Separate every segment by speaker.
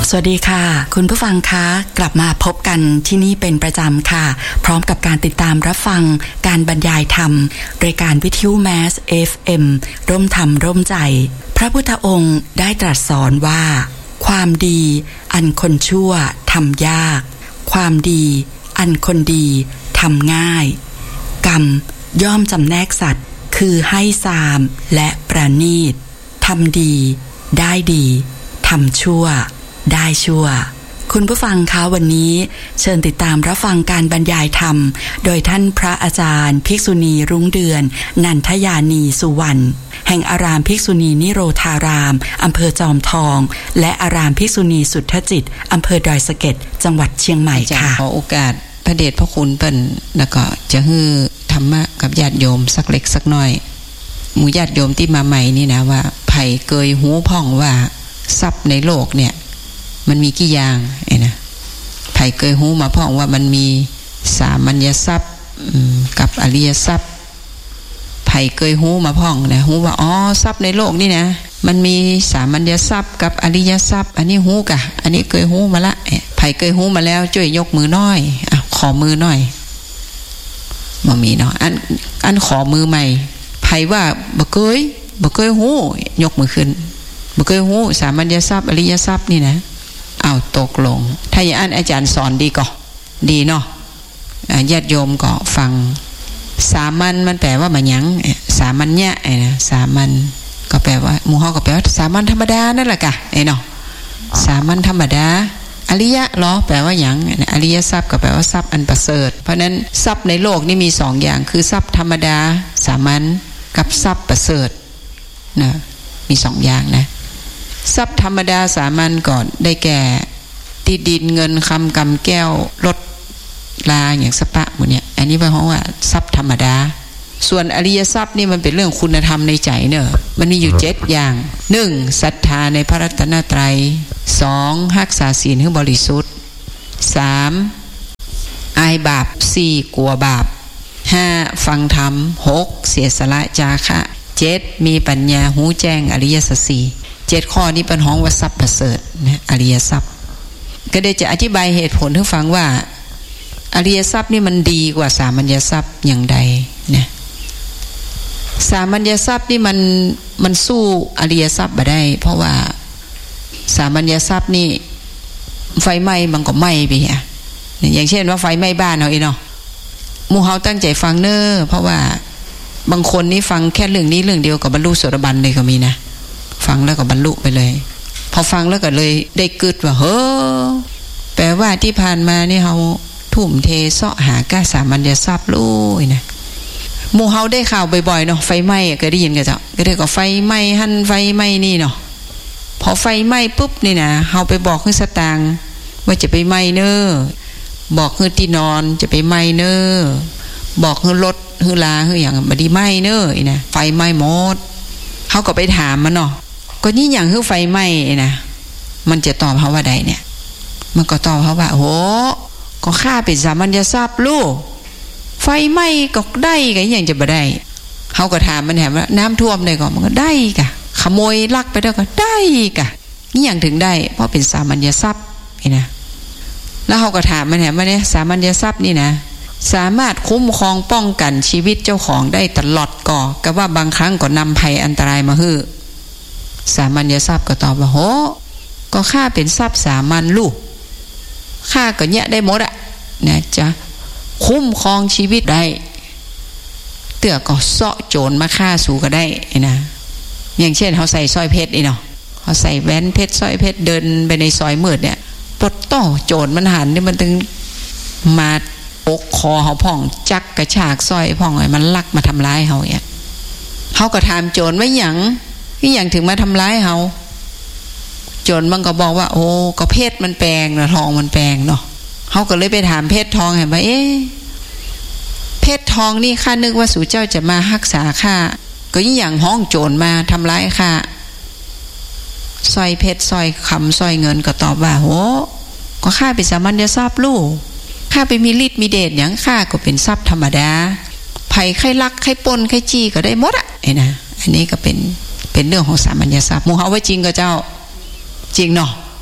Speaker 1: สวัสดีค่ะคุณผู้ฟังคะกลับมาพบกันที่นี่เป็นประจำค่ะพร้อมกับการติดตามรับฟังการบรรยายธรรมรายการวิทยุแมส FM ร่วมธรรมร่วมใจพระพุทธองค์ได้ตรัสสอนว่าความดีอันคนชั่วทำยากความดีอันคนดีทำง่ายกรรมย่อมจำแนกสัตว์คือให้ทามและประณีตทำดีได้ดีทำชั่วได้ชั่วคุณผู้ฟังคะวันนี้เชิญติดตามรับฟังการบรรยายธรรมโดยท่านพระอาจารย์ภิกษุณีรุ้งเดือนนันทยานีสุวรรณแห่งอารามภิกษุณีนิโรธารามอำเภอจอมทองและอารามภิกษุณีสุทธจิตอำเภอดอยสะเก็ดจังหวัดเชียงใหม่ค่ะ
Speaker 2: ขอโอกาสพระเดชพระคุณเปิ้นแล้วก็จะฮื้อธรรมะกับญาติโยมสักเล็กสักน้อยหมู่ญาติโยมที่มาใหม่นี่นะว่าไผ่เกยหูพ่องว่าทรัพย์ในโลกเนี่ยมันมีกี่อย่างไอ้นะไผ่เกยหูมาพ่องว่ามันมีสามัญญทรัพย์กับอริยทรัพย์ไผ่เกยหูมาพ่องนะหูว่าอ๋อทรัพย์ในโลกนี่นะมันมีสามัญญทรัพย์กับอริยทรัพย์อันนี้หูกะอันนี้เกยหูมาละไผ่เกยหูมาแล้วช่วยยกมือน้อยขอมือหน่อยบ่มีเนาะอันขอมือใหม่ไผ่ว่าบ่เกยหูยกมือขึ้นบ่เกยหูสามัญญทรัพย์อริยทรัพย์นี่นะเอาตกลงถ้าอย่างอาจารย์สอนดีก็ดีเนาะญาติโยมก็ฟังสามัญมันแปลว่ามันหยังสามัญญะไอ้นะสามัญก็แปลว่าหมู่เฮาก็แปลว่าสามัญธรรมดานั่นแหละกะไอ้เนาะสามัญธรรมดาอริยะเหรอแปลว่าหยังอริยทรัพย์ก็แปลว่าทรัพย์อันประเสริฐเพราะนั้นทรัพย์ในโลกนี่มี2อย่างคือทรัพย์ธรรมดาสามัญกับทรัพย์ประเสริฐนะมี2อย่างนะทรัพย์ธรรมดาสามัญก่อนได้แก่ที่ดินเงินคำกำแก้วรถลาอย่างสปะหมดเนี่ยอันนี้หมายความว่าทรัพย์ธรรมดาส่วนอริยทรัพย์นี่มันเป็นเรื่องคุณธรรมในใจเนอะมันมีอยู่7อย่าง 1. ศรัทธาในพระรัตนตรัย 2. รักษาศีลให้บริสุทธิ์ 3. อายบาป 4. กลัวบาป 5. ฟังธรรม 6. เสียสละจาคะ 7. มีปัญญาหูแจ้งอริยสัจ 4 7 ข้อนี้เป็นห้องว่าทรัพย์ประเสริฐนะอริยทรัพย์ก็ได้จะอธิบายเหตุผลให้ฟังว่าอริยทรัพย์นี่มันดีกว่าสามัญญทรัพย์อย่างใดนะสามัญญทรัพย์นี่มันสู้อริยทรัพย์บ่ได้เพราะว่าสามัญญทรัพย์นี่ไฟไหม้มันก็ไหม้ไปอ่ะอย่างเช่นว่าไฟไหม้บ้านเอาเนาะหมู่เฮาตั้งใจฟังเน้อเพราะว่าบางคนนี่ฟังแค่เรื่องนี้เรื่องเดียวกับบรรลุโสดาบันเลยก็มีนะฟังแล้วก็บรรลุไปเลยพอฟังแล้วก็เลยได้กึดว่าเฮ้อแปลว่าที่ผ่านมานี่เฮาทุ่มเทเสาะหาก้าสามัญญทรัพย์ลุยนะหมู่เฮาได้ข่าวบ่อยๆเนาะไฟไหม้ก็ได้ยินกันจ้ะก็ได้ก็ไฟไหม้หั่นไฟไหม้นี่เนาะพอไฟไหม้ปุ๊บนี่นะเฮาไปบอกให้สตางค์ว่าจะไปไหม้เน้อบอกให้ที่นอนจะไปไหม้เน้อบอกให้รถให้ลาให้อย่างบ่ได้ไหม้เน้ออีนะไฟไหม้หมดเฮาก็ไปถามมันเนาะก็นี่อย่างคือไฟไหม้นะมันจะตอบเฮาว่าใดเนี่ยมันก็ตอบเฮาว่าโหก็ข้าเป็นสามัญญทรัพย์ลูกไฟไหม้ก็ได้ก็อย่างจะบ่ได้เฮาก็ถามมันแถมว่าน้ำท่วมได้ก็มันก็ได้กะขโมยลักไปได้ก็ได้กะนี่อย่างถึงได้เพราะเป็นสามัญญทรัพย์นี่นะแล้วเฮาก็ถามมันแถมว่าเนี่ยสามัญญทรัพย์นี่นะสามารถคุ้มครองป้องกันชีวิตเจ้าของได้ตลอดก่อก็ว่าบางครั้งก็นำภัยอันตรายมาฮื้อสามัญญทรัพย์ก็ตอบว่าโหก็ข้าเป็นทรัพย์สามัญลูกข้าก็เนี่ยได้หมดอะนะจ๊ะคุ้มครองชีวิตได้เตื้อก็เสาะโจรมาฆ่าสู่ก็ได้นะอย่างเช่นเขาใส่สร้อยเพชรนี่เนาะเขาใส่แหวนเพชรสร้อยเพชรเดินไปในซอยมืดเนี่ยปดต่อโจรมันหันนี่มันถึงมาปกคอเขาพ่องจักกระชากสร้อยพ่องไอ้มันลักมาทำร้ายเขาเนี่ยเขาก็ถามโจรว่าอย่างถึงมาทำร้ายเขาโจรมันก็บอกว่าโอ้ก็เพชรมันแปลงนะทองมันแปลงเนาะเขาก็เลยไปถามเพชรทองเห็นไหมเพชรทองนี่ข้านึกว่าสู่เจ้าจะมารักษาข้าก็ยิ่งอย่างห้องโจรมาทำร้ายข้าสร้อยเพชรสร้อยคำสร้อยเงินก็ตอบว่าโหก็ข้าเป็นสามัญญทรัพย์ลูกข้าไปมีฤทธิ์มีเดชอย่างข้าก็เป็นทรัพย์ธรรมดาไผ่ไข่ลักไข่ปนไข่จี้ก็ได้หมดอ่ะไอ้นะอันนี้ก็เป็นเรื่องของสามัญญทรัพย์หมู่เฮาว่าจริงก็เจ้าจริงเนาะ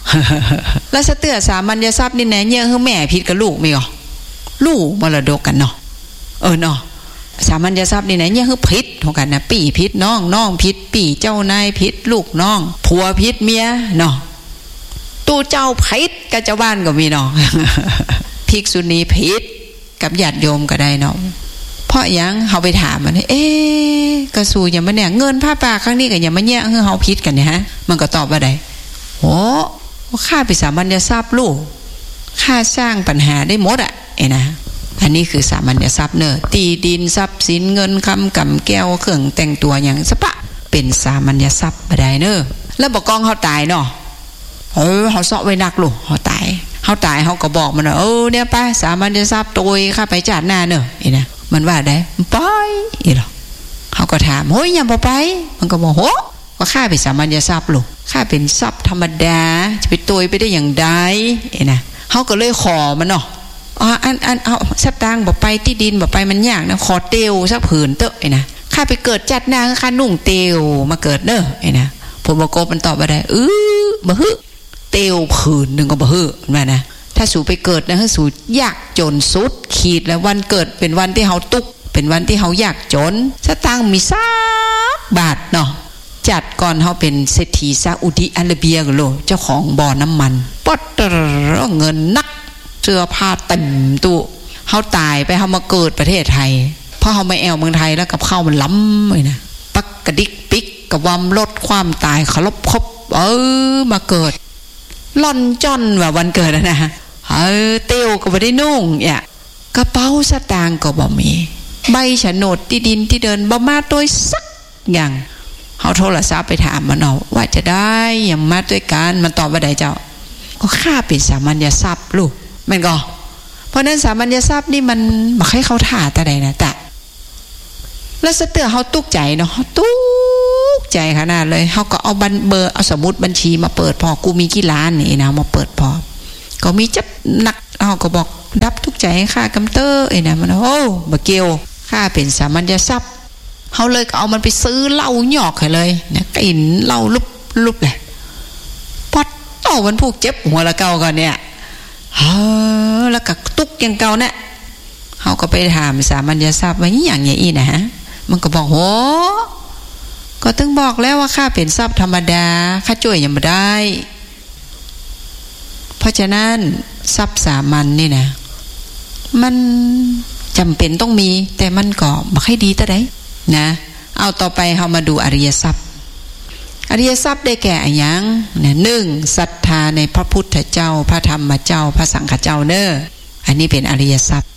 Speaker 2: แล้วสเตื้อสามัญทรัพย์นี่แน่เยอะคือแม่ผิดกับลูกมั้ยอ๋อลูกมรดกกันเนาะเนาะสามัญทรัพย์นี่แน่เยอะคือผิดเท่ากันนะปี่ผิดน้องผิดปี่เจ้านายผิดลูกน้องผัวผิดเมียเนาะตู้เจ้าผิดกับเจ้าบ้านก็มีเนาะภิกษุณีผิดกับญาติโยมก็ได้เนาะเพราะยังเฮาไปถามมันกระสูอย่ามาเนี่ยเงินผ้าป่าครั้งนี้ก็อย่ามาเนี่ยคือเฮาผิดกันเนี่ยฮะมันก็ตอบว่าได้โอ้ข้าไปสามัญทรัพย์ลูกข้าสร้างปัญหาได้หมดอ่ะนะอันนี้คือสามัญทรัพย์เนอะตีดินทรัพย์สินเงินคำกำแก้วเครื่องแต่งตัวอย่างสปะเป็นสามัญทรัพย์บ่ได้เนอะแล้วบอกกองเฮาตายเนาะเฮาเซาะไว้นักลูกเฮาตายเฮาก็บอกมันว่าเนี่ยไปสามัญทรัพย์โดยข้าไปจาดหน้าเนอะนะมันว่าได้ไปอีหรอเขาก็ถามโหยยังบ่ไปมันก็บอกโหว่าข้าเป็นสามัญทรัพย์ลูกข้าเป็นทรัพย์ธรรมดาจะไปตัวไปได้อย่างใดนะเขาก็เลยขอมันเนาะเอาสตางค์บ่ไปที่ดินบ่ไปมันยากนะขอเตียวสักผืนเตอะนะข้าไปเกิดจัดหน้าข้านุ่งเตียวมาเกิดเนอะนะผมบอกบมันตอบว่าได้บ่ฮึเตียวผืนนึงก็บ่ฮึมานะถ้าสู่ไปเกิดนะสู่ยากจนสุดขีดแล้ววันเกิดเป็นวันที่เฮาตุกเป็นวันที่เฮายากจนสตางค์มี3 บาทเนาะจัดก่อนเฮาเป็นเศรษฐีซาอุดิอาระเบียกันโลเจ้าของบ่อน้ำมันปอดเงินนักเสื้อผ้าเต็มตู้เฮาตายไปเฮามาเกิดประเทศไทยเพราะเฮามาแอวเมืองไทยแล้วกับข้าวมันล้ำเลยนะปักกระดิกปิกกระวำลดความตายขลบคบมาเกิดล่อนจ้อนว่าวันเกิดนะเตียวก็บ่ได้นุ่งเนี่ยกระเป๋าสตางค์ก็บ่มีใบโฉนดที่ดินที่เดินบ่มาด้วยสักอย่างเฮาโทรศัพท์ไปถามมันเอาว่าจะได้อย่างมาด้วยกันมันตอบว่าได้เจ้าก็ข้าเป็นสามัญทรัพย์ลูกแม่นก็เพราะนั้นสามัญทรัพย์นี่มันบ่ให้เขาท่าแต่ใดนะแต่แล้วสเตื้อเฮาตุกใจเนาะตุกใจขนาดเลยเฮาก็เอาเบอร์เอาสมุดบัญชีมาเปิดพอกูมีกี่ล้านนี่นะมาเปิดพอก็มีจัดหนักเขาก็บอกดับทุกใจค่ากำเตอร์นะมันบ่เกี่ยวค่าเป็นสามัญทรัพย์เขาเลยก็เอามันไปซื้อเหล้าหยอกให้เลยนะกินเหล้าลุบเลยพอโตมันผูกเจ็บหัวละเก่าก่อนเนี่ยแล้วก็ตุกอย่างเก่าเนี่ยเขาก็ไปถามสามัญทรัพย์ว่าอย่างนี้นะฮะมันก็บอกโหก็ถึงบอกแล้วว่าค่าเป็นทรัพย์ธรรมดาค่าจ่วยยังไม่ได้เพราะฉะนั้นทรัพย์สามัญนี่นะมันจำเป็นต้องมีแต่มันก็ไม่ค่อยดีแต่ใดนะเอาต่อไปเรามาดูอริยทรัพย์ได้แก่อะไรอย่างนะ1ศรัทธาในพระพุทธเจ้าพระธรรมเจ้าพระสังฆเจ้าเนอะอันนี้เป็นอริยทรัพย์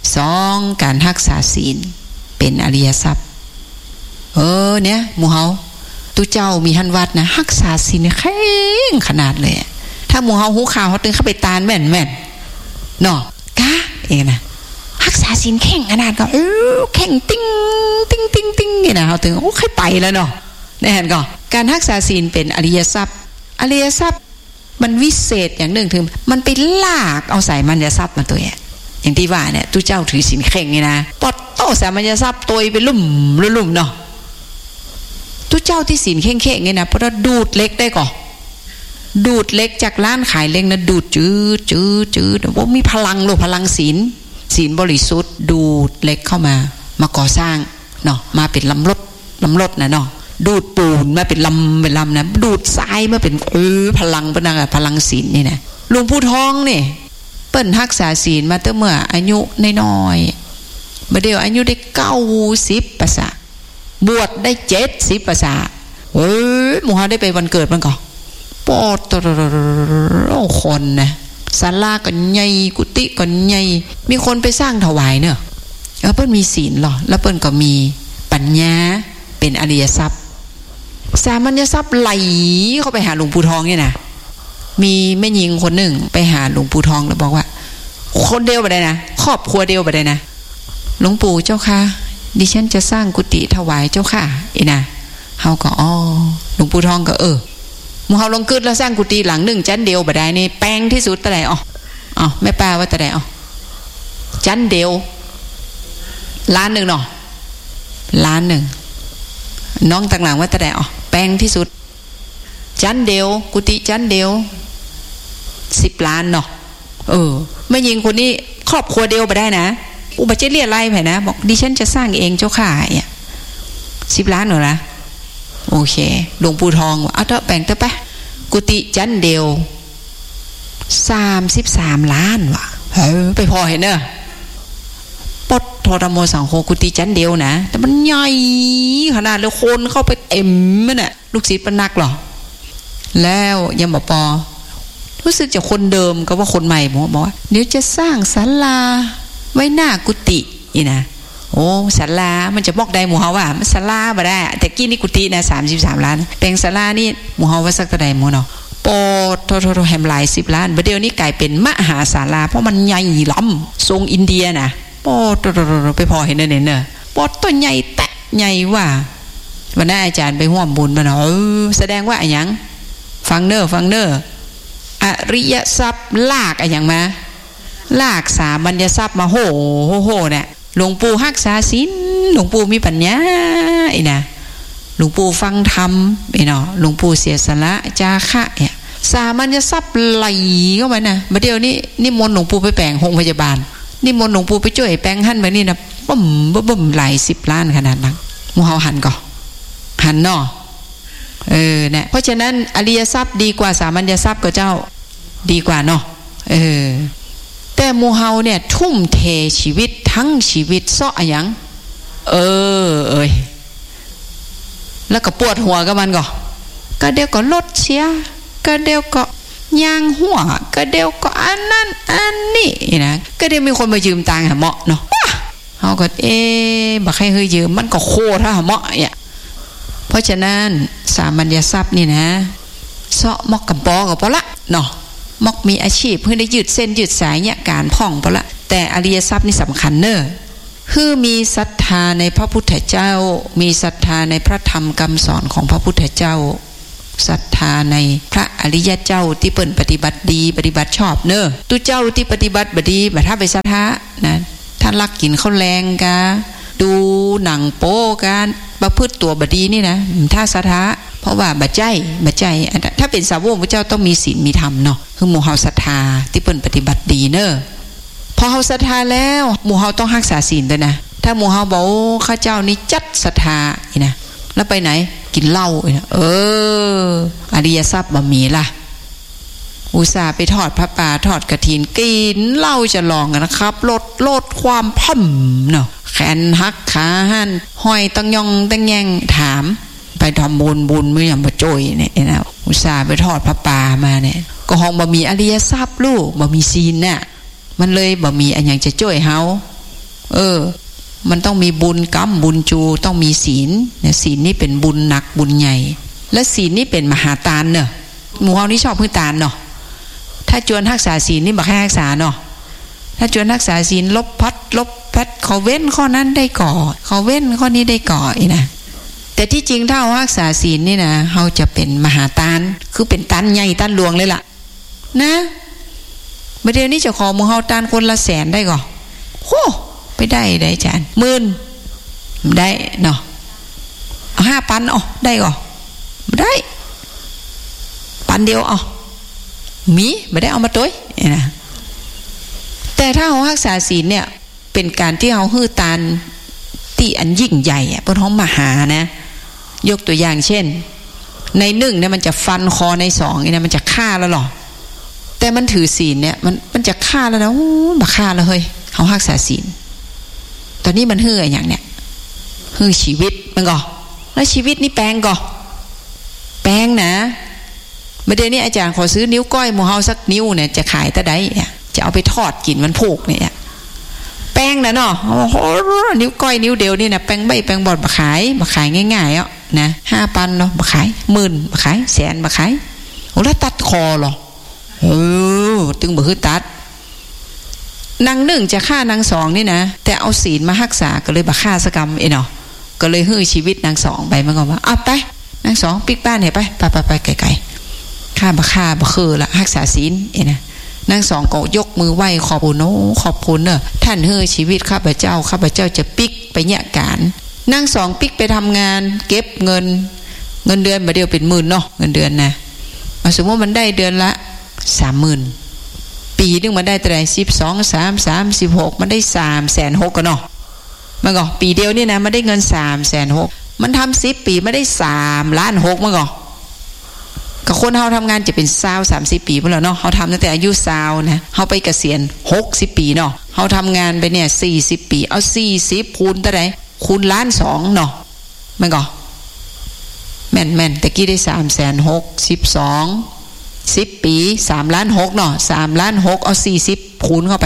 Speaker 2: 2การรักษาศีลเป็นอริยทรัพย์เนี่ยหมู่เฮาตุเจ้ามีหันวัดนะรักษาศีลแข็งขนาดเลยถ้าหมู่เฮาหูข่าวเขาตึงเข้าไปตานแม่นเนาะกะเองนะรักษาศีลแข็งขนาดก็แข็งติ้งนี่นะเฮาตึงใครไปแล้วเนาะได้เห็นก็การรักษาศีลเป็นอริยทรัพย์มันวิเศษอย่างหนึ่งถึงมันไปลากเอาสายมัญญทรัพย์มาตัวอย่างที่ว่าเนี่ยตุเจ้าถือศีลแข็งนี่นะปอดโตสายมัญญทรัพย์ตัวไปลุ่มเนาะตุเจ้าที่ศีลแข็งๆนี่นะเพราะดูดเล็กได้ก่อดูดเล็กจากร้านขายเล็กนะดูดจืดว่ามีพลังพลังศีลบริสุทธิ์ดูดเล็กเข้ามาก่อสร้างเนาะมาเป็นลำรถนะเนาะดูดปูนมาเป็นลำนะดูดทรายมาเป็นพลังเป็นพลังศีลนี่นะหลวงปู่ทองนี่เปิ้นรักษาศีลมาตั้งเมื่ออายุน้อยๆมาเดียวอายุได้90 ภาษาบวชได้70 ภาษาหมู่เฮาได้ไปวันเกิดมันก่อนปอดคนนะศาลาก็ใหญ่กุฏิก็ใหญ่มีคนไปสร้างถวายเนอะแล้วเปิ้นมีศีลหรอแล้วเปิ้นก็มีปัญญาเป็นอริยทรัพย์สามัญทรัพย์ไหลเข้าไปหาหลวงปู่ทองเนี่ยนะมีแม่หญิงคนหนึ่งไปหาหลวงปู่ทองแล้วบอกว่าคนเดียวไปได้นะครอบครัวเดียวไปได้นะหลวงปู่เจ้าค่ะดิฉันจะสร้างกุฏิถวายเจ้าค่ะนะเฮาก็หลวงปู่ทองก็หมู่เฮาลงกึดแล้วสร้างกุฏิหลังหนึ่งชั้นเดียวบ่ได้นี่แปลงที่สุดตะไดแม่ป้าว่าตะไดชั้นเดียวล้านหนึ่งเนาะล้านหนึ่งน้องต่างหลังว่าตะไดแปลงที่สุดชั้นเดียวกุฏิชั้นเดียว 10 ล้านเนาะแม่หญิงคนนี้ครอบครัวเดียวไปได้นะอุบัติเหตุอะไรไปนะบอกดิฉันจะสร้างเองเจ้าค่ะเนี่ย10 ล้านเหรอนะโอเคหลวงปู่ทองเอาเถอะแบ่งเถอะไปกุฏิจันเดียว33 ล้านว่ะไปพอเห็นเนอะปดโทรโมสังโฆกุฏิจันเดียวนะแต่มันใหญ่ขนาดแล้วคนเข้าไปเต็มมันน่ะลูกศิษย์ปนักหรอแล้วยังบอกปอรู้สึกจากคนเดิมก็ว่าคนใหม่บอกว่าเดี๋ยวจะสร้างศาลาไว้หน้ากุฏินี่นะโอ้ศาลามันจะบอกได้หมู่เฮาว่ามันศาลาบ่ได้แต่กี้นี่กุฏินะ33 ล้านแปลงศาลานี่หมู่เฮาว่าสักเท่าใดหมู่เนาะปอโทแฮมหลาย10 ล้านเดี๋ยวนี้กลายเป็นมหาศาลาเพราะมันใหญ่ล้ำทรงอินเดียนะปอไปพอเห็นเนอะปอตัวใหญ่แตะใหญ่ว่าวันนั้นอาจารย์ไปร่วมบุญมาเนาะแสดงว่าอะไรยังฟังเนออริยทรัพย์ลากอะไรอย่างมาลากสามัญญทรัพย์มาโหเนี่ยหลวงปู่รักษาศีลหลวงปู่มีปัญญาไอ้นะหลวงปู่ฟังธรรมไอ้เนาะหลวงปู่เสียสละจาคะเนี่ยสามัญญทรัพย์ไหลเข้ามานะเดี๋ยวนี้นิมนต์หลวงปู่ไปแปลงโรงพยาบาลนิมนต์หลวงปู่ไปช่วยแปลงหั่นแบบนี้นะบ่มหลาย10 ล้านขนาดนั้นหมู่เฮาหันก่อหันเนาะเนี่ยเพราะฉะนั้นอริยทรัพย์ดีกว่าสามัญญทรัพย์ก็เจ้าดีกว่าเนาะแต่หมู่เฮาเนี่ยทุ่มเทชีวิตทั้งชีวิตซ้ออะหยังแล้วก็ปวดหัวกับมันก็เดี๋ยวก็ลดเสียก็เดี๋ยวก็ยางหัวก็เดี๋ยวก็อันนั้นอันนี้นะก็เดี๋ยวมีคนมายืมตังค์หาเหมาะเนาะเฮาก็บักให้เฮยยืมมันก็โคตรหาเหมาะเนี่ยเพราะฉะนั้นสามัญญทรัพย์นี่นะเซาะมอกกับปอกับพอละเนาะมอกมีอาชีพเพื่อได้ยืดเส้นยืดสายเนี่ยการพ่องพอละแต่อริยทรัพย์นี่สำคัญเนอะคือมีศรัทธาในพระพุทธเจ้ามีศรัทธาในพระธรรมคำสอนของพระพุทธเจ้าศรัทธาในพระอริยเจ้าที่เปิ้นปฏิบัติดีปฏิบัติชอบเนอะตุเจ้าที่ปฏิบัติบดีบัดถ้าไปศรัทธานะท่านรักกินข้าวแรงกาดูหนังโป๊กันประพฤติตัวบดีนี่นะถ้าศรัทธาเพราะว่าบัจใจถ้าเป็นสาวกพระเจ้าต้องมีศีลมีธรรมเนาะคือหมู่เฮาศรัทธาที่เปิ้นปฏิบัติดีเนอะพอเฮาศรัทธาแล้วหมู่เฮาต้องรักษาศีลด้วยนะถ้าหมู่เฮาบอกข้าเจ้านี่จัดศรัทธานี่นะแล้วไปไหนกินเหล้าเนี่ยอริยทรัพย์บ่มีล่ะอุตส่าห์ไปทอดพระป่าทอดกฐินกินเหล้าจะลองกันนะครับลดความพ่มเนาะแขนหักขาหันห้อยตั้งยองตั้งแยงถามไปทำบุญไม่ยอมมาโจยเนี่ยนะอุตส่าห์ไปทอดพระป่ามาเนี่ยก็ห้องบ่มีอริยทรัพย์ลูกบ่มีศีลน่ะมันเลยบ่มีอันอย่างจะโจยเฮามันต้องมีบุญกรรมบุญจูต้องมีศีลเนี่ยศีลนี่เป็นบุญหนักบุญใหญ่และศีลนี่เป็นมหาทานเนอะหมู่เฮานี่ชอบพื้นทานเนาะถ้าจวนรักษาศีลนี่บ่แค่รักษาเนาะถ้าจวนรักษาศีลลบพัดเขาเว้นข้อนั้นได้ก่อเขาเว้นข้อนี้ได้ก่ออีนะแต่ที่จริงถ้ารักษาศีลนี่นะเฮาจะเป็นมหาทานคือเป็นตันใหญ่ตันหลวงเลยล่ะนะเดี๋ยวนี้จะขอหมู่เฮาทานคนละ100,000ได้ก่อโอ้ไปได้อาจารย์10,000ได้เนาะ5,000ได้ก่อได้1,000เดียวมีไม่ได้เอามาตัวนะแต่ถ้าเรารักษาศีลเนี่ยเป็นการที่เราฮื้อตานที่อันยิ่งใหญ่เปิ้นฮ้อมมหานะยกตัวอย่างเช่นใน1เนี่ยมันจะฟันคอใน2เนี่ยมันจะฆ่าแล้วหรอแต่มันถือศีลเนี่ยมันจะฆ่าแล้วนะบ่ฆ่าแล้วเฮ้ยเฮารักษาศีลตอนนี้มันฮื้ออย่างเนี่ยฮื้อชีวิตมันก่อแล้วชีวิตนี่แปลงก่อแปลงนะเมื่อเดือนนี้อาจารย์ขอซื้อนิ้วก้อยหมู่เฮาสักนิ้วเนี่ยจะขายตะไดเนี่ยจะเอาไปทอดกินมันผูกเนี่ยแป้งนะเนาะนิ้วก้อยนิ้วเดียวนี่นะแป้งใบแป้งบอดมาขายง่ายๆนะ5,000เนาะมาขาย10,000มาขาย100,000มาขายโอ้แล้วตัดคอหรอตึงบ่คือตัดนาง1จะฆ่านาง2นี่นะแต่เอาศีลมารักษาก็เลยบ่ฆ่าสกรรมเนาะก็เลยฮื้อชีวิตนาง2ไปมันก็ว่าเอาไปนาง2ปิกบ้านเนี่ยไปไกลๆฆ่าบ่คือละรักษาศีลนะนาง2ก็ยกมือไหว้ขอบคุณเนอะท่านฮื้อชีวิตข้าพเจ้าจะปิกไปเนี่ยการนาง2ปิกไปทำงานเก็บเงินเดือนบ่เดียวเป็น10,000เนาะเงินเดือนนะสมมติมันได้เดือนละ30,000 ปีนึงมันได้เท่าไหร่12 3 36มันได้360,000กันเนาะมันก็ปีเดียวนี่นะมันได้เงิน360,000มันทำ10 ปีไม่ได้3.6 ล้านมันก็กับคนเฮาทำงานจะเป็น20-30 ปีพุ่นแล้วเนาะเฮาทำตั้งแต่อายุ20นะเฮาไปเกษียณ60 ปีเนาะเฮาทำงานไปเนี่ย40 ปีเอา40คูณเท่าไหร่คูณ1.2 ล้านเนาะมันก็แม่นๆตะกี้ได้360,000 10 ปี3.6 ล้านเนาะ3.6 ล้านเอา40คูณเข้าไป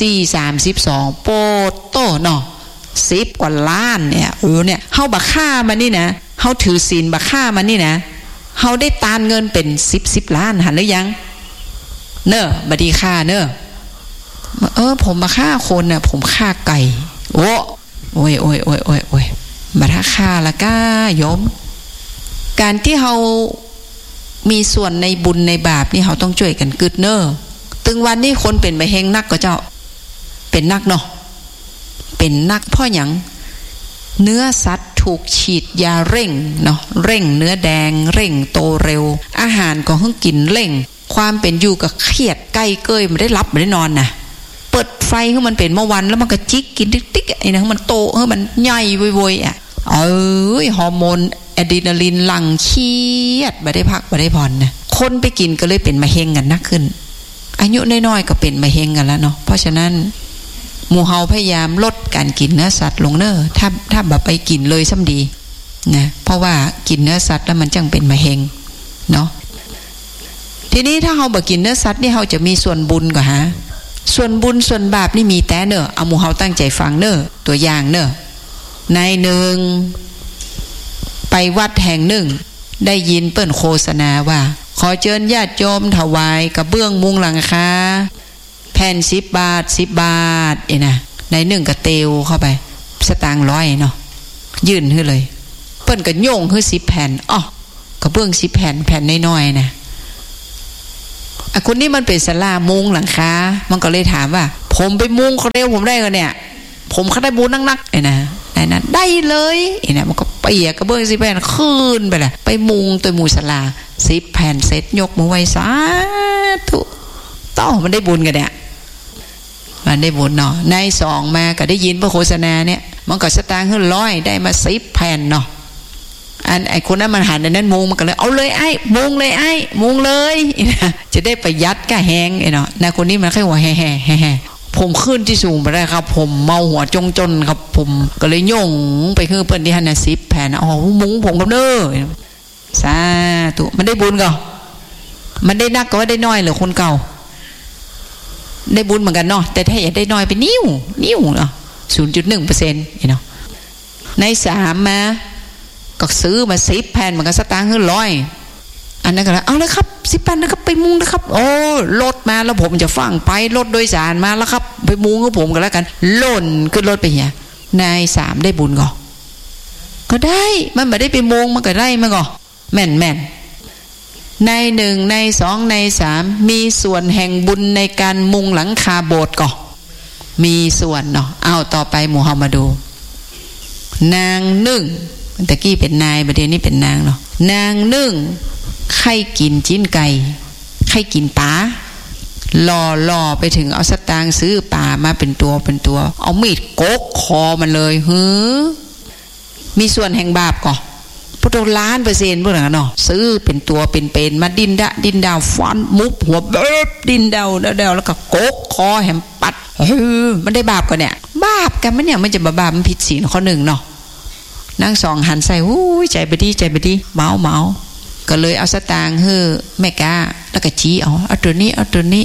Speaker 2: 432โปโตเนาะ10 กว่าล้านเนี่ยเนี่ยเฮาบักค่ามันนี่นะเฮาถือศีลบักค่ามันนี่นะเฮาได้ตานเงินเป็น10 ล้านหันหรือยังเนอะบัดดีค่าเนอะผมมาฆ่าคนน่ะผมฆ่าไก่โอ้ยมาถ้าฆ่าละก้ายมการที่เฮามีส่วนในบุญในบาปนี่เฮาต้องช่วยกันกึดเนอะตึงวันนี้คนเป็นไปเฮงนักก็เจ้าเป็นนักเนาะเป็นนักเพราะหยังเนื้อสัตว์ถูกฉีดยาเร่งเนาะเร่งเนื้อแดงเร่งโตเร็วอาหารก็เพิ่งกินเร่งความเป็นอยู่ก็เครียดใกล้เกยไม่ได้รับไม่ได้นอนนะเปิดไฟให้มันเป็นเมื่อวันแล้วมันก็จิกกินติ๊กๆไอ้นะมันโตให้มันใหญ่โวยๆอ่ะฮอร์โมนอะดรีนาลินหลั่งเครียดไม่ได้พักไม่ได้ผ่อนนะคนไปกินก็เลยเป็นมะเร็งกันนักขึ้นอายุน้อยๆก็เป็นมะเร็งกันแล้วเนาะเพราะฉะนั้นหมู่เฮาพยายามลดการกินเนื้อสัตว์ลงเนอะถ้าแบบไปกินเลยซ้ำดีนะเพราะว่ากินเนื้อสัตว์แล้วมันจังเป็นมะเร็งเนาะทีนี้ถ้าเฮาบ่กินเนื้อสัตว์นี่เฮาจะมีส่วนบุญก็ฮะส่วนบุญส่วนบาปนี่มีแต่เนอะเอาหมู่เฮาตั้งใจฟังเนอะตัวอย่างเนอะในหนึ่งไปวัดแห่งหนึ่งได้ยินเปิ้นโฆษณาว่าขอเชิญญาติโยมถวายกระเบื้องมุงหลังคาแผ่น10 บาท10 บาทนะในหนึ่งกระเตวเข้าไปสตางค์100เนาะยื่นให้เลยเปิ้นก็โยงให้10 แผ่นกระเบื้อง10 แผ่นน้อยๆนะคนนี้มันเป็นศาลามุงหลังคามันก็เลยถามว่าผมไปมุงเขาเร็วผมได้ก็เนี่ยผมเขาได้บุญนักๆนะได้เลยนะมันก็เปียกกระเบื้อง10 แผ่นขึ้นไปเลยไปมุงตัวหมู่ศาลา10 แผ่นเสร็จยกมือไหว้สาธุมันได้บุญกันเนี่ยมันได้บุญเนาะใน2มาก็ได้ยินพระโฆษณาเนี่ยมันก็สตางค์ขึ้น100ได้มา10 แผ่นเนาะไอ้คนนั้นมันหันในนั้นมุงมันก็เลยเอาเลยไอ้มุงเลยไอ้มุงเลยจะได้ประหยัดก้าแหงเนาะนายคนนี้มันแค่หัวแห่ผมขึ้นที่สูงไปได้ครับผมเมาหัวจนครับผมก็เลยโยงไปคือเปิ้นที่หัน10 แผ่นมุงผมกับเด้อสาธุมันได้บุญก็มันได้นักก็ว่าได้น้อยหรือคนเก่าได้บุญเหมือนกันเนาะแต่ถ้าอยากได้น้อยไปนิ้วเนาะ 0.1% เนาะใน3มาก็ซื้อมา10 แผ่นมันก็สตางค์ขึ้น100อันนั้นก็เอาเลยครับ10 แผ่นนะครับไปมุงนะครับรถมาแล้วผมจะฟังไปรถโดยสารมาแล้วครับไปมุงกับผมกันแล้วกันล่นขึ้นรถไปเหี้ยใน3ได้บุญก็ได้มันไม่ได้ไปมุงมันก็ได้มันก็แม่นใน1ใน2ใน3มีส่วนแห่งบุญในการมุงหลังคาโบสถ์ก็มีส่วนเนาะเอาต่อไปหมู่เฮามาดูนางนึ่งตะกี้เป็นนายประเดี๋ยวนี้เป็นนางเนาะนางนึ่งใครกินจิ้นไก่ใครกินปลาล่อไปถึงเอาสตางค์ซื้อปลามาเป็นตัวเอามีดโกกคอมันเลยมีส่วนแห่งบาปก็พุทธ1,000,000%พวกนั้นเนาะซื้อเป็นตัวเป็นมาดินดาวฟันมุบหัวเบิบดินดาวแล้วก็โกกคอแหมปัดมันได้บาปก็เนี่ยบาปกันมันเนี่ยมันจะบาปมันผิดศีลข้อ1เนาะนาง2หันใส่ใจไปดีเมาก็เลยเอาสตางค์ให้แม่กาแล้วก็ชี้เอาตัวนี้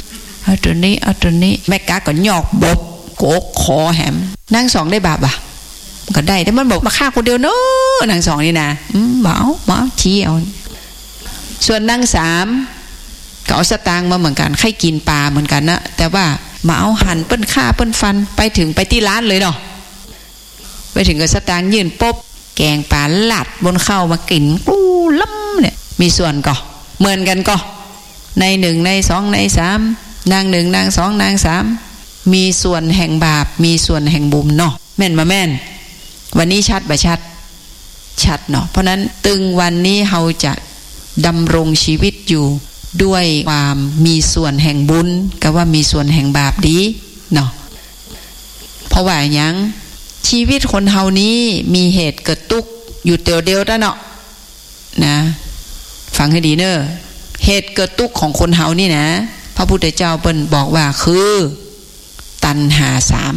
Speaker 2: แม่กาก็หยอกบกโกกคอแหมนาง2ได้บาปก็ได้แต่มันบอกมาฆ่าคนเดียวเนาะนาง2นี่นะเมาชี้เอาส่วนนาง3ก็เอาสตางค์มาเหมือนกันใครกินปลาเหมือนกันนะแต่ว่ามาเอาหั่นเปิ้นฆ่าเปิ้นฟันไปที่ร้านเลยเนาะไปถึงก็สตางค์ยื่นป๊บแกงปลาหลัดบนข้าวมากินกู้ล้ำเนี่ยมีส่วนก็เหมือนกันก็ใน1ใน2ใน3นาง1นาง2นาง3มีส่วนแห่งบาปมีส่วนแห่งบุญเนาะแม่นวันนี้ชัดบ่ชัดเนาะเพราะนั้นตึงวันนี้เราจะดำรงชีวิตอยู่ด้วยความมีส่วนแห่งบุญกับว่ามีส่วนแห่งบาปดีเนาะเพราะว่าอย่างชีวิตคนเฮานี้มีเหตุเกิดทุกข์อยู่เดียวๆเนาะนะฟังให้ดีเนอะเหตุเกิดทุกข์ของคนเฮานี่นะพระพุทธเจ้าเปิ้นบอกว่าคือตัณหา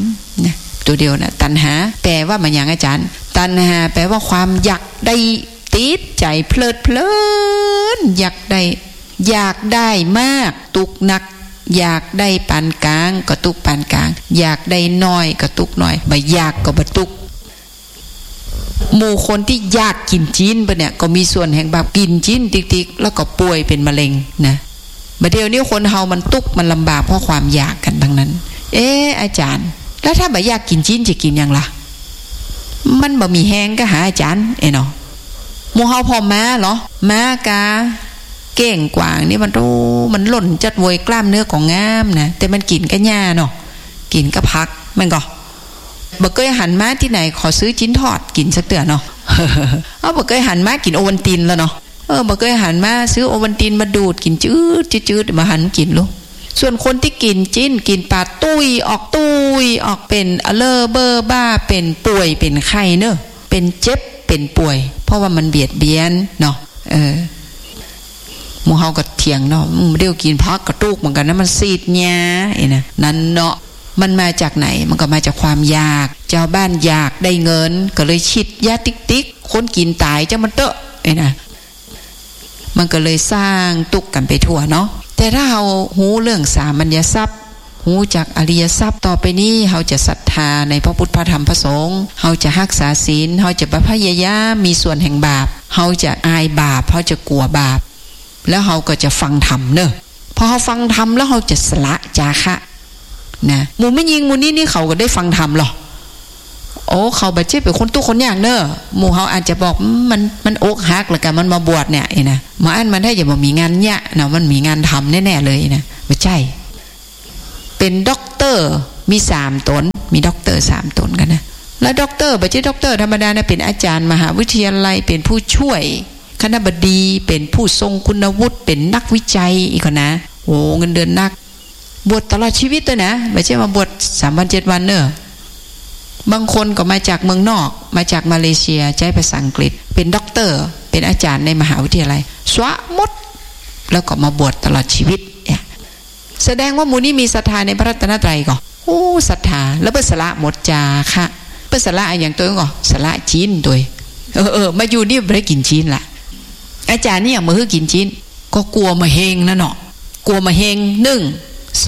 Speaker 2: 3นะตัวเดียวนะตัณหาแปลว่ามันอย่างอาจารย์ตัณหาแปลว่าความอยากได้ติดใจเพลินอยากได้มากตุกนักอยากได้ปานกลางก็ตุกปานกลางอยากได้น้อยก็ตุกน้อยบ่อยากก็บ่ตุกหมู่คนที่อยากกินจีนปะเนี่ยก็มีส่วนแห่งบาปกินจีนติ๊กๆแล้วก็ป่วยเป็นมะเร็งนะบัดเดี๋ยวนี้คนเฮามันตุกมันลำบากเพราะความอยากกันทั้งนั้นอาจารย์แล้วถ้าบ่อยากกินจีนจะกินยังล่ะมันบ่มีแห้งก็หาอาจารย์เนาะหมู่เฮาพอม้าเหรอม้ากาเก่งกว่างนี่มันมันหล่นจัดโวยกล้ามเนื้อของงามนะแต่มันกินก็หญ้าเนาะกินก็พักมันก็บ่เคยหันมาที่ไหนขอซื้อชิ้นทอดกินสักเตือนเนาะบ่เคยหันมากินโอวัลตินแล้วเนาะบ่เคยหันมาซื้อโอวัลตินมาดูดกินจืดมาหันกินลูกส่วนคนที่กินจิ้นกินปลาตุ้ยออกเป็นอเลอเบอร์บ้าเป็นป่วยเป็นไข้เนอะเป็นเจ็บเป็นป่วยเพราะว่ามันเบียดเบียนเนาะหมู่เฮาก็เถียงเนาะเดี๋ยวกินพักกระตุกเหมือนกันนะมันซีดแง่นะนั่นเนาะมันมาจากไหนมันก็มาจากความอยากเจ้าบ้านอยากได้เงินก็เลยฉีดยาติ๊กคนกินตายจ้ามันเตอะนะมันก็เลยสร้างตุกกันไปทั่วเนาะแต่ถ้าเราหูเรื่องสามัญญทรัพย์หูจากอริยทรัพย์ต่อไปนี้เราจะศรัทธาในพระพุทธพระธรรมพระสงฆ์เราจะรักษาศีลเราจะพยายามมีส่วนแห่งบาปเราจะอายบาปเราจะกลัวบาปแล้วเราก็จะฟังธรรมเนอะพอเราฟังธรรมแล้วเราจะสละจาคะนะหมู่ไม่ยิงหมู่นี่เขาก็ได้ฟังธรรมหรอเขาบาดเจ็บเป็นคนตู้คนอย่างเนอะหมู่เขาอาจจะบอกมันอกหักหรือกันมันมาบวชเนี่ยนะมาอันมันได้อย่ามามีงานเนี่ยเนาะมันมีงานทำแน่ๆเลยนะไม่ใช่เป็นด็อกเตอร์มี3 ตนมีด็อกเตอร์3 ตนกันนะแล้วด็อกเตอร์บาดเจ็บด็อกเตอร์ธรรมดานะเป็นอาจารย์มหาวิทยาลัยเป็นผู้ช่วยคณบดีเป็นผู้ทรงคุณวุฒิเป็นนักวิจัยอีกนะโอ้เงินเดือนนักบวชตลอดชีวิตเลยนะไม่ใช่มาบวช3 วัน 7 วันเนอะบางคนก็มาจากเมืองนอกมาจากมาเลเซียใช้ภาษาอังกฤษเป็นด็อกเตอร์เป็นอาจารย์ในมหาวิทยาลัยสวะมดแล้วก็มาบวชตลอดชีวิตแสดงว่ามูนี่มีศรัทธาในพระรัตนตรัยก่อนศรัทธาแล้วเปิดสละหมดจาค่ะเปิดสละอย่างตัวก่อนสละจีนตัวมาอยู่นี่ไม่ได้กินจีนละอาจารย์นี่อย่างมือกินจีนก็กลัวมาเฮงนะเนาะกลัวมาเฮง1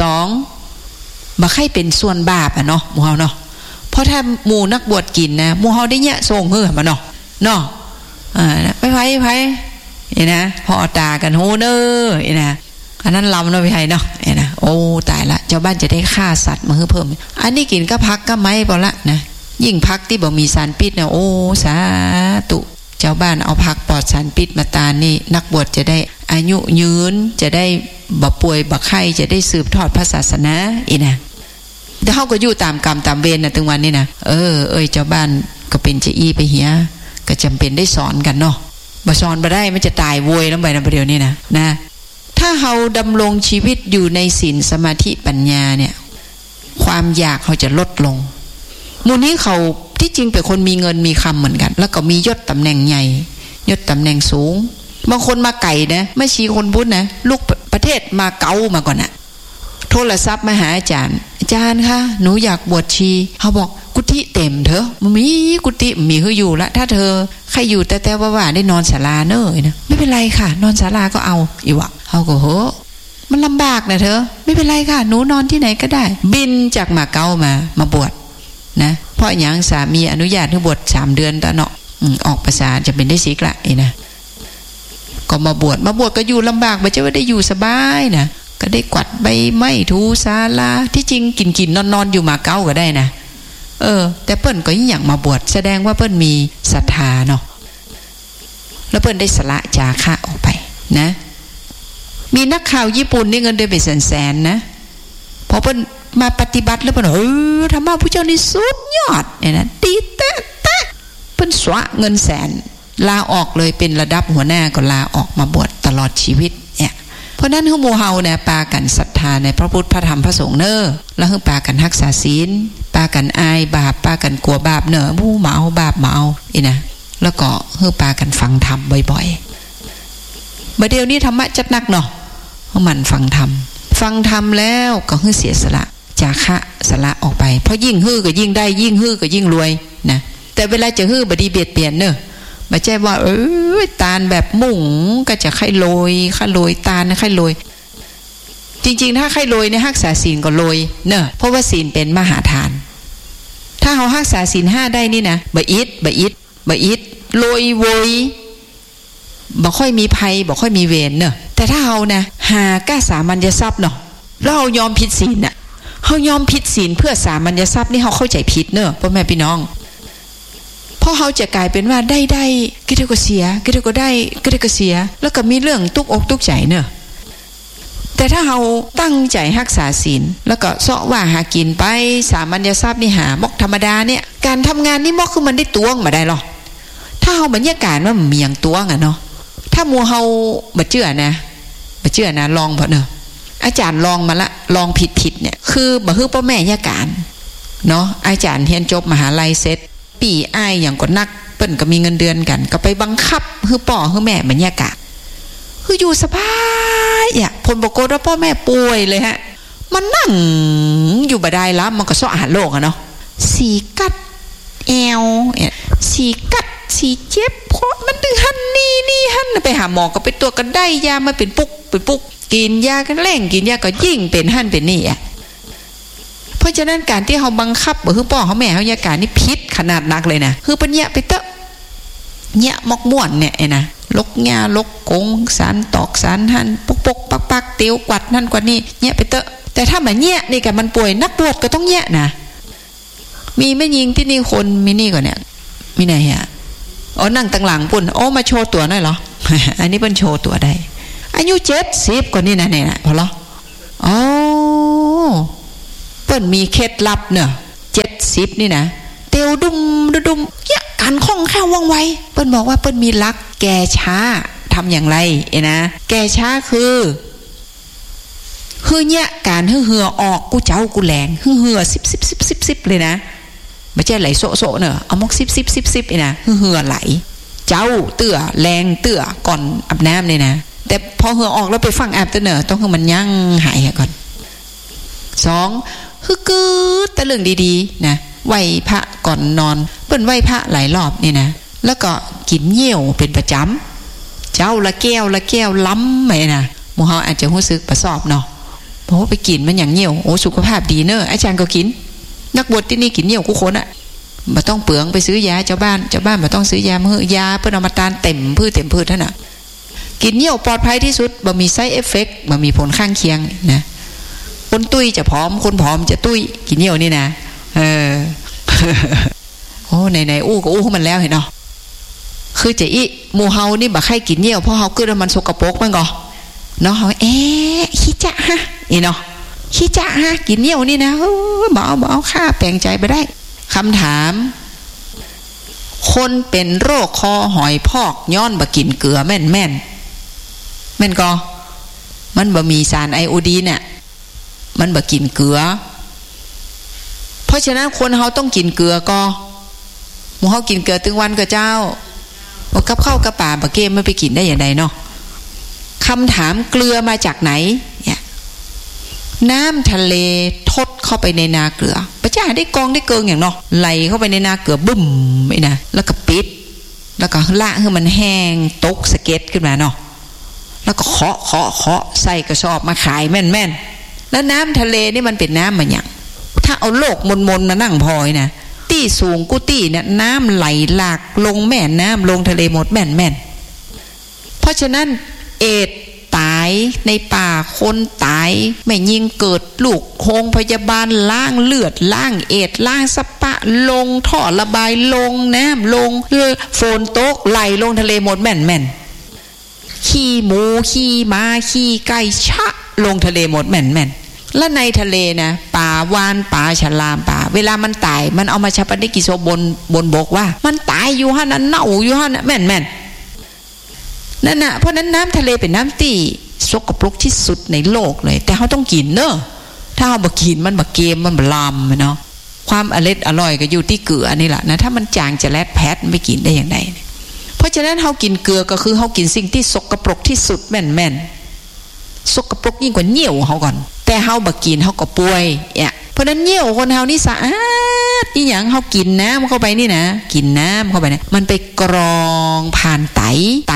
Speaker 2: 2มาให้เป็นส่วนบาปเนาะหมู่เฮาเนาะเพราะถ้าหมู่นักบวชกินนะหมู่เฮาได้เนี่ยส่งเฮือมาเนาะไปนะพอตากันโหเนอนะอันนั้นลำเนาะพี่ไทยเนาะนะโอ้ตายละเจ้าบ้านจะได้ฆ่าสัตว์มาเพิ่มอันนี้กินก็พักก็ไม่พอละนะยิ่งพักที่บ่มีสารพิษนะโอ้สาธุเจ้าบ้านเอาพักปลอดสารพิษมาตานี่นักบวชจะได้อายุยืนจะได้บ่ป่วยบ่ไข้จะได้สืบทอดพระศาสนาอีนะแต่เขาก็อยู่ตามกรรมตามเวรนะถึงวันนี้นะเจ้าบ้านก็เป็นจะอีไปเหียก็จำเป็นได้สอนกันเนาะบ่สอนบ่ได้มันจะตายโวยแล้วไปนะประเดี๋ยวนี้นะถ้าเราดำรงชีวิตอยู่ในศีลสมาธิปัญญาเนี่ยความอยากเขาจะลดลงหมู่นี้เขาที่จริงเป็นคนมีเงินมีคำเหมือนกันแล้วก็มียศตำแหน่งใหญ่ยศตำแหน่งสูงบางคนมาไก่นะไม่ชีคนพุทธนะลูกประเทศมาเกามาก่อนนะโทรศัพท์มาหาอาจารย์คะหนูอยากบวชชีเขาบอกกุฏิเต็มเถอะมีกุฏิมีคืออยู่ละถ้าเธอใครอยู่แต่ว่าได้นอนศาลาเนอะนะไม่เป็นไรค่ะนอนศาลาก็เอาอีวะเขาก็โหมันลำบากนะเธอไม่เป็นไรค่ะหนูนอนที่ไหนก็ได้บินจากมาเกามาบวชนะเพราะอย่างสามีอนุญาตให้บวช3 เดือนตะเนาะออกภาษาจะเป็นได้สิกละนะก็มาบวชก็อยู่ลำบากไม่ใช่ว่าได้อยู่สบายนะก็ได้กวาดใบไม้ถูศาลาที่จริงกินนอนอยู่มาเก้าก็ได้นะแต่เปิ้นก็ยิ่งอยากมาบวชแสดงว่าเปิ้นมีศรัทธาเนาะแล้วเปิ้นได้สละจาคะออกไปนะมีนักข่าวญี่ปุ่นนี่เงินเดือนเป็นแสนๆนะพอเปิ้นมาปฏิบัติแล้วเปิ้นธรรมะพระเจ้านี่สุดยอดเนี่ยนะดีแต๊ะเปิ้นสวะเงินแสนลาออกเลยเป็นระดับหัวหน้าก็ลาออกมาบวชตลอดชีวิตเนี่ยเพราะนั้นหมู่เฮาเนี่ยปากันศรัทธาในพระพุทธพระธรรมพระสงฆ์เน้อแล้วปากันรักษาศีลปากันอายบาปปากันกลัวบาปเน้อผู้เมาบาปเมาอีนะแล้วก็ปากันฟังธรรมบ่อยๆบัดเดี๋ยวนี้ธรรมะจัดหนักเนาะมันฟังธรรมแล้วก็เสียสละจาคะสละออกไปเพราะยิ่งก็ยิ่งได้ยิ่งก็ยิ่งรวยนะแต่เวลาจะบดีเบียดเปลี่ยนเนอะไม่ใช่ว่าตาลแบบมุ่งก็จะไข่โรยตาลไข่โรยจริงๆถ้าไข่โรยเนี่ยรักษาศีลก็โรยเนอะเพราะว่าศีลเป็นมหาทานถ้าเขารักษาศีล5ได้นี่นะบะอิดโรยโวยบ่ค่อยมีภัยบ่ค่อยมีเวรเนอะแต่ถ้าเขานะหากล้าสามัญทรัพย์เนาะแล้วเรายอมผิดศีลน่ะเขายอมผิดศีลเพื่อสามัญทรัพย์นี่เขาเข้าใจผิดเนอะพ่อแม่พี่น้องเพราะเขาจะกลายเป็นว่าได้ก็ได้ก็เสียก็ได้ก็ได้ก็ได้ก็เสียแล้วก็มีเรื่องตุกอกตุกใจเนอะแต่ถ้าเราตั้งใจรักษาศีลแล้วก็เสาะว่าหากินไปสามัญทรัพย์นี่หามกธรรมดาเนี่ยการทำงานนี่มกคือมันได้ตวงมาได้หรอถ้าเราบรรยากาศว่ามันมีอย่างตวงอ่ะเนาะถ้ามัวเฮาบ่เชื่อนะลองพอเนอะอาจารย์ลองมาละลองผิดเนี่ยคือบ่ฮื้อพ่อแม่ยาการเนาะอาจารย์เรียนจบมหาลัยเสร็จปีอ้ายอย่างก็นักเปิ้นก็มีเงินเดือนกันก็ไปบังคับฮื้อพ่อฮื้อแม่บรรยากาศคืออยู่สบายอ่ะผลปรากฏว่าพ่อแม่ป่วยเลยฮะมันนั่งอยู่บ่ได้แล้วมันก็ซ้ออาหารโลกอะเนาะสีกัดแอวสีกัดสีเจ็บเพราะมันดื้อหันนี่หันไปหาหมอก็ไปตัวกันได้ยามาเป็นปุ๊กกินยากันแรงกินยาก็ยิ่งเป็นหันเป็นนี่อ่ะเพราะฉะนั้นการที่เขาบังคับบ่คือพ่อเขาแม่เขายาการนี่พิษขนาดนักเลยนะคือปัญญาไปเตอะเนี่ยมกม่วนเนี่ยนะลกหญ้าลกกงสารตอกสารหันปกปักเตียวกวัดนั่นกว่านี่เนี่ยไปเตอะแต่ถ้ามันเนี่ยนี่กับมันป่วยนักบวชก็ต้องเนี่ยนะมีแม่ยิงที่นี่คนมีนี่ก่อนเนี่ยมีไหนอ่ะนั่งตั้งหลังปุ่นมาโชว์ตัวหน่อยเหรอ อันนี้เป็นโชว์ตัวได้อายุ70กว่านี่นะเนี่ยพอเหรอเปิ้นมีเคล็ดลับเนอะ70นี่นะเตียวดุมเนี่ยการคล่องแคล่วว่องไวเปิ้นบอกว่าเปิ้นมีลักแก่ช้าทำอย่างไรนะแก่ช้าคือเนี่ยการเหือออกกูเจ้ากูแหลงเหือสิบเลยนะไม่ใช่ไหลโซเนอะเอามกสิบนะเหือไหลเจ้าเตื้อแรงเตื้อก่อนอาบน้ำเลยนะแต่พอเหือออกแล้วไปฟังอาบเตื้อเนอะต้องให้มันยั่งหายก่อน2คือกตะเรื่องดีๆนะไหว้พระก่อนนอนเปิ้นไหว้พระหลายรอบนี่นะแล้วก็กินเยี่ยวเป็นประจำเจ้าละแก้วล้ำไหมนะหมู่เฮาอาจจะรู้สึกประสอบเนาะเพราะไปกินมันอย่างเยี่ยวสุขภาพดีเนอะอาจารย์ก็กินนักบวชที่นี่กินเยี่ยวกูคนอะบ่ต้องเปลืองไปซื้อยาเจ้าบ้านบ่ต้องซื้อยามื้อยาเพิ่นเอามาตานเต็มพืชท่านน่ะกินเยี่ยวปลอดภัยที่สุดบ่มีไซด์เอฟเฟคบ่มีผลข้างเคียงนะคนตุ้ยจะผอมคนผอมจะตุ้ยกินเยี่ยวนี่นะไหนอู้ก็อู้ของมันแล้วเห็นเนาะคือจะหมู่เฮานี่บ่ใครกินเยี่ยวเพราะเฮาคือมันสกปรกมันก็เนาะเฮาขี้จะฮะเนาะขี้จะฮะกินเยี่ยวนี่นะบ่เอาค่าแปลงใจไปได้คำถามคนเป็นโรคคอหอยพอกย้อนบ่กินเกลือแม่นก็มันบ่มีสารไอโอดีนน่ะมันบ่กินเกลือเพราะฉะนั้นคนเฮาต้องกินเกลือก็หมู่เฮากินเกลือตึงวันก็เจ้าบ่กับข้าวกับป่าบ่เกมไม่ไปกินได้อย่างใดเนาะคำถามเกลือมาจากไหนเนี่ยน้ำทะเลทดเข้าไปในนาเกลือพระเจ้าได้กองได้เกิงอย่างเนาะไหลเข้าไปในนาเกลือบึ้มไอ้นะแล้วก็ปิดแล้วก็ละให้มันแห้งตกสะเก็ดขึ้นมาเนาะแล้วก็เคาะใส่กระสอบมาขายแม่นแล้วน้ำทะเลนี่มันเป็นน้ำมันอย่างถ้าเอาโลกมนมานั่งพอยนะตี้สูงกุตี้เนี่ยน้ำไหลหลากลงแม่น้ำลงทะเลหมดแม่นเพราะฉะนั้นเอดตายในป่าคนตายไม่ยิงเกิดลูกโรงพยาบาลล้างเลือดล้างเอดล้างสปะลงท่อระบายลงน้ำลงฝนตกไหลลงทะเลหมดแม่นขี้หมูขี้ม้าขี้ไก่ชะลงทะเลหมดแม่นและในทะเลนะป่าวานป่าฉลามป่าเวลามันตายมันเอามาชาปนกิจศพบนบกว่ามันตายอยู่หั่นน่ะเน่าอยู่หั่นน่ะแม่นนั่นน่ะเพราะนั้นน้ำทะเลเป็นน้ำที่สกปรกที่สุดในโลกเลยแต่เขาต้องกินเนอะถ้าเขาบ่กินมันบ่เกมมันบ่ลำเนาะความอร่อยก็อยู่ที่เกลือนี่แหละนะถ้ามันจางจะแลดแพทไม่กินได้อย่างไรเพราะฉะนั้นเขากินเกลือก็คือเขากินสิ่งที่สกปรกที่สุดแม่นสกปรกยิ่งกว่าเหนียวเขาก่อนแต่เขาบ่กินเขาก็ป่วยเพราะนั้นเหนียวคนเฮานี่สะอาดอีหยังเขากินน้ำเข้าไปนี่นะกินน้ำเข้าไปเนี่ยมันไปกรองผ่านไต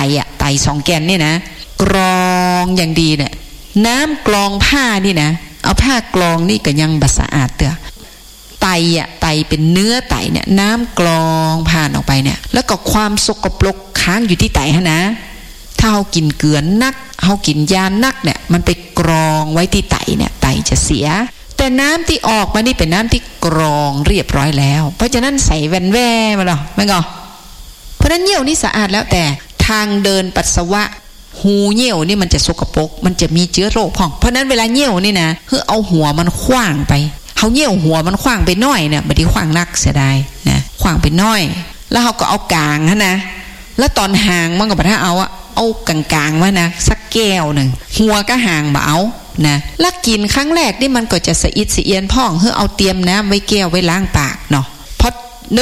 Speaker 2: 2 แกนนี่นะกรองอย่างดีเนี่ยน้ำกรองผ้านี่นะเอาผ้ากรองนี่ก็ยังบ่สะอาดเด้อไตเป็นเนื้อไตเนี่ยน้ำกรองผ่านออกไปเนี่ยแล้วก็ความสกปรกค้างอยู่ที่ไตฮะนะถ้าเรากินเกลือนักเรากินยานักเนี่ยมันไปกรองไว้ที่ไตเนี่ยไตจะเสียแต่น้ำที่ออกมานี่เป็นน้ำที่กรองเรียบร้อยแล้วเพราะฉะนั้นใส่แว่นแว่มาหรอไม่งอเพราะนั้นเยี่ยวนี่สะอาดแล้วแต่ทางเดินปัสสาวะหูเยี่ยวนี่มันจะสกปรกมันจะมีเชื้อโรคพ่องเพราะนั้นเวลาเยี่ยวนี่นะคือเอาหัวมันขว้างไปเขาเยี่ยวหัวมันขว้างไปน้อยเนี่ยบางทีขว้างนักเสียดายนะขว้างไปน้อยแล้วเขาก็เอากลางนะแล้วตอนห่างมันก็บ่ถ้าเอากลางๆไว้นะสักแก้วหนึ่งหัวก็ห่างบ่เอานะแล้วกินครั้งแรกนี่มันก็จะสะอิดสะเอียนพ่องเพื่อเอาเตรียมน้ำไว้แก้วไว้ล้างปากเนาะพอ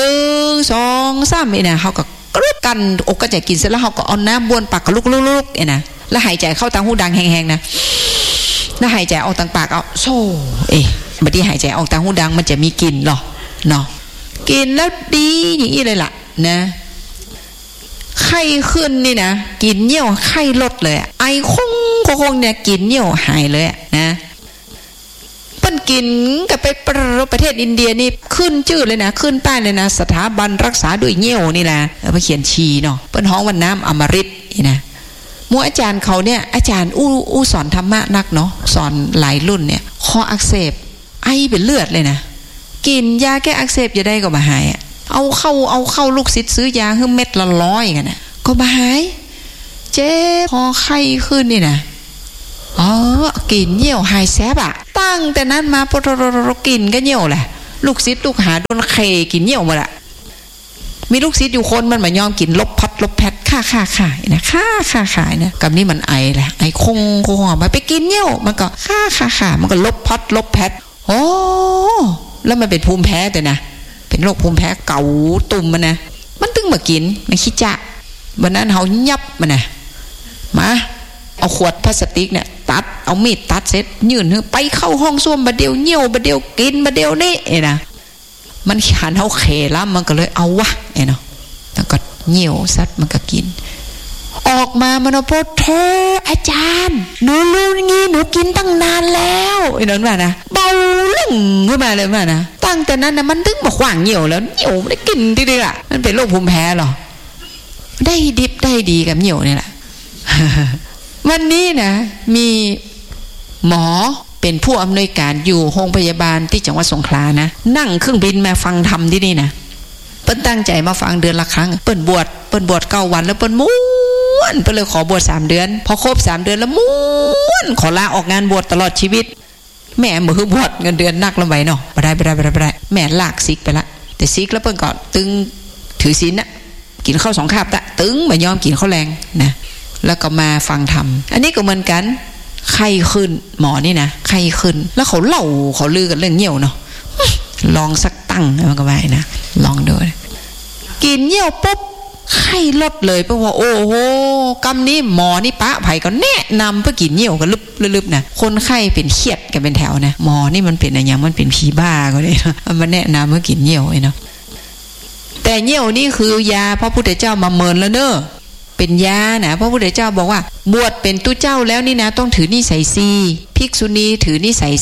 Speaker 2: 1 2 3นี่นะเขาก็กรึ๊ดกันอกก็จะกินเสร็จแล้วเขาก็เอาน้ำบ้วนปากก็ลุกๆเนี่ยนะแล้วหายใจเข้าทางหูดังแห้งๆนะแล้วหายใจออกทางปากเอาโซ่บัดนี้หายใจออกทางหูดังมันจะมีกลิ่นหรอเนาะกินแล้วดีอย่างนี้เลยล่ะนะไข้ขึ้นนี่นะกินเยี่ยวไข้ลดเลยไอคงเนี่ยกินเยี่ยวหายเลยนะปั้นกินกับไปประเทศอินเดียนี่ขึ้นชื่อเลยนะขึ้นป้ายเลยนะสถาบันรักษาด้วยเยี่ยวนี่แหละไปเขียนชีเนาะเป็นห้องวันน้ำอมฤตนี่นะมัวอาจารย์เขาเนี่ยอาจารย์อู้สอนธรรมะนักเนาะสอนหลายรุ่นเนี่ยคออักเสบไอเป็นเลือดเลยนะกินยาแก้อักเสบจะได้ก็มาหายเอาเข้าลูกศิษย์ซื้อยาเม็ดละ100กันนะก็มาหายเจ๊พอไข้ขึ้นนี่นะกินเยี่ยวหายแสบตั้งแต่นั้นมาปตรกินก็เยี่ยวแหละลูกศิษย์ลูกหาโดนเคกินเยี่ยวหมดละมีลูกศิษย์อยู่คนมันมายอมกินลบพัดลบแพทค่านะค่านะกับนี่มันไอแหละไอคงมาไปกินเยี่ยวมันก็ค่ามันก็ลบพัดลบแพทแล้วมันเป็นภูมิแพ้แต่นะเป็นโรคภูมิแพ้เก่าตุ่มมันนะมันตึงมากินมันขี้จะวันนั้นเขายับมันนะมาเอาขวดพลาสติกเนี่ยตัดเอามีดตัดเสร็จยื่นไปเข้าห้องส้วมบะเดียวเยี่ยวบะเดียวกินบะเดียวนี่นะมันขันเขาเขล้ำมันก็เลยเอาวะเนาะแล้วก็เยี่ยวซัดมันก็กินออกมามันเอาโพดเธออาจารย์หนูรู้งี้หนูกินตั้งนานแล้วนั่นว่านะเบาลึ่งขึ้นมาเลยว่านะตั้งแต่นั้นนะมันตึงมาขวางเยี่ยวแล้วเยี่ยวไม่ได้กินทีเดียวมันเป็นโรคภูมิแพ้หรอได้ดิบได้ดีกับเหี่ยวนี่แหละ วันนี้นะมีหมอเป็นผู้อำนวยการอยู่โรงพยาบาลที่จังหวัดสงขลานะนั่งเครื่องบินมาฟังธรรมที่นี่นะเปิ้นตั้งใจมาฟังเดือนละครั้งเปิ้นบวช9 วันแล้วเปิ้นม้วนเปิ้นเลยขอบวช3 เดือนพอครบ3 เดือนแล้วม้วนขอลาออกงานบวชตลอดชีวิตแม่มือบวชเงินเดือนนักลงไปเนาะบ่ได้แม่ลากซิกไปละแต่ซิกแล้วเปิ้นก็ตึงถือศีลนะกินข้าว2 คาบตะตึงไม่ยอมกินข้าวแรงนะแล้วก็มาฟังธรรมอันนี้ก็เหมือนกันไข้ขึ้นหมอนี่นะไข้ขึ้นแล้วเขาลือกันเรื่องเหี่ยวเนาะลองสักตั้งมันก็ไม่นะลองดูกินเหี่ยวปุ๊บไข้ลดเลยเพราะว่าโอ้โหกำนี้หมอนี่ปะไผ่ก็แนะนำเพื่อกินเหี่ยวกันลึบนะคนไข้เป็นเครียดกันเป็นแถวนะหมอนี่มันเป็นอะไรอย่างมันเป็นผีบ้าก็เลยมันแนะนำเพื่อกินเหี่ยวเนาะแต่เหี่ยวนี่คือยาพระพุทธเจ้ามาเมินแล้วเนอะเป็นยานะพระพุทธเจ้าบอกว่าบวชเป็นตุเจ้าแล้วนี่นะต้องถือนิสัย4ภิกษุณีถือนิสัย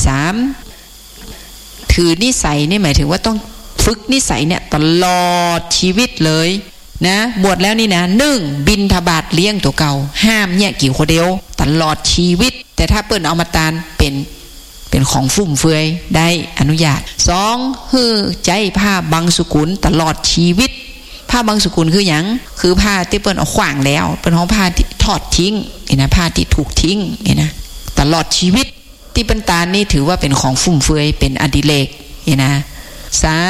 Speaker 2: 3ถือนิสัยนี่หมายถึงว่าต้องฝึกนิสัยเนี่ยตลอดชีวิตเลยนะบวชแล้วนี่นะ1บิณฑบาตเลี้ยงตัวเก่าห้ามเนี่ยกี่คนเดียวตลอดชีวิตแต่ถ้าเปิ้นเอามาตานเป็นของฟุ่มเฟือยได้อนุญาต2คือใจผ้าบังสุกุลตลอดชีวิตผ้าบางสกุลคืออย่างคือผ้าที่เปิ้นเอาขว้างแล้วเป็นของผ้าที่ทอดทิ้งนะผ้าที่ถูกทิ้งนะตลอดชีวิตที่เป็นตานี่ถือว่าเป็นของฟุ่มเฟือยเป็นอดิเรกนะ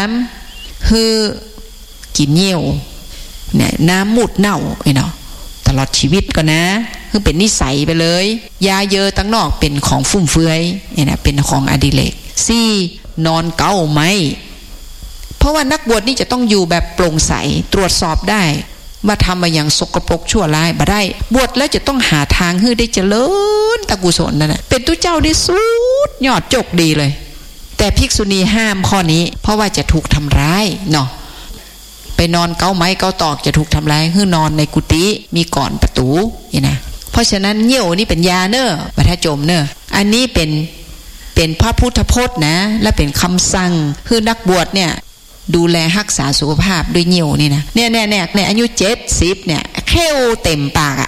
Speaker 2: 3คือกินเยี่ยวเนี่ยน้ำมูดเน่าเนาะตตลอดชีวิตก็นะคือเป็นนิสัยไปเลยยาเยอะตั้งนอกเป็นของฟุ่มเฟือยเนี่ยนะเป็นของอดิเรก4นอนเก้าไหมเพราะว่านักบวชนี่จะต้องอยู่แบบโปร่งใสตรวจสอบได้ว่าทำมาอย่างสกปรกชั่วร้ายบ่ได้บวชแล้วจะต้องหาทางให้ได้เจริญตะกุศลนั่นแหละเป็นตุเจ้าได้สุดยอดจกดีเลยแต่ภิกษุณีห้ามข้อนี้เพราะว่าจะถูกทำร้ายเนาะไปนอนเก้าไม้เก้าตอกจะถูกทำร้ายคือนอนในกุฏิมีก่อนประตูนี่นะเพราะฉะนั้นเหี่ยวนี่เป็นยาเนอะบัทจมเนอะอันนี้เป็นพระพุทธพจน์นะและเป็นคำสั่งคือนักบวชเนี่ยดูแลรักษาสุขภาพด้วยเหี่ยวนี่นะเนี่ยในอายุ70เนี่ยเขี้ยวเต็มปากอ่ะ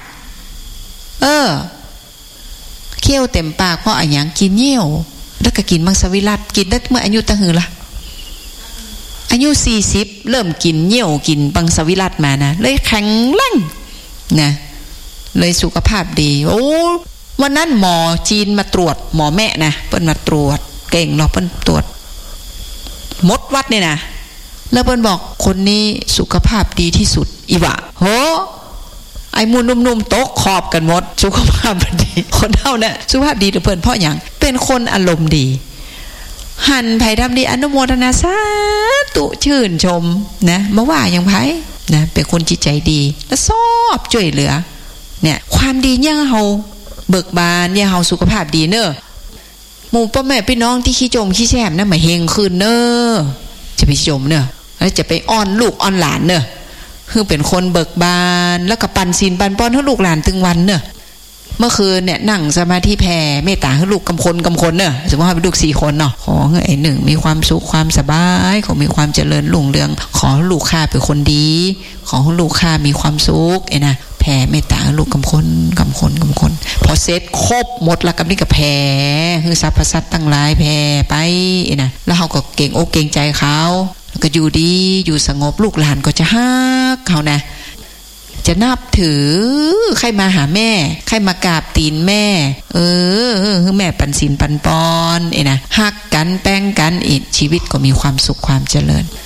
Speaker 2: เขี้ยวเต็มปากเพราะอะไรอย่างกินเหี่ยวแล้วก็กินมังสวิรัติกินได้เมื่ออายุตั้งหือละอายุ40เริ่มกินเหี่ยวกินมังสวิรัติมานะเลยแข็งแรงนะเลยสุขภาพดีโอ้วันนั้นหมอจีนมาตรวจหมอแม่นะเปิ้นมาตรวจเก่งเนาะเปิ้นตรวจมดวัดเนี่ยนะแล้วเปิ้นบอกคนนี้สุขภาพดีที่สุดอีวะโหไอ้มูนุ่มๆโต๊ะขอบกันหมดสุขภาพดีคนเท่านั้นสุขภาพดีเพิ่นเพราะอย่างเป็นคนอารมณ์ดีหันไผ่ทำดีอนุโมทนาสาธุชื่นชมนะมาว่าอย่างไผ่นะเป็นคนจิตใจดีและชอบช่วยเหลือเนี่ยความดีเนี่ยเฮาเบิกบานเนี่ยเฮาสุขภาพดีเนอะหมู่พ่อแม่พี่น้องที่ขี้จมขี้แช่มนะมาเฮงคืนเนอะจะไปจมเนอะแล้วจะไปอ้อนลูกอ้อนหลานเนอะคือเป็นคนเบิกบานแล้วก็ปันศีลปันป้อนให้ลูกหลานถึงวันเนอะเมื่อคืนเนี่ยนั่งสมาธิแผ่เมตตาให้ลูกกำคนเนอะสมมติว่าเป็นลูก4คนเนาะขอให้ไอ้1มีความสุขความสบายขอมีความเจริญรุ่งเรืองขอลูกข้าเป็นคนดีขอให้ลูกข้ามีความสุขไอ้นะแผ่เมตตาลูกกำคนพอเสร็จครบหมดแล้วกับนี่ก็แผ่คือสรรพสัตว์ตั้งหลายแผ่ไปไอ้นะแล้วเขาก็เก่งอกเก่งใจเขาแล้วก็อยู่ดีอยู่สงบลูกหลานก็จะฮักเขานะจะนับถือใครมาหาแม่ใครมากราบตีนแม่แม่ปันศีลปันปอนไอ้นะฮักกันแป้งกันอีกชีวิตก็มีความสุขความเจริญ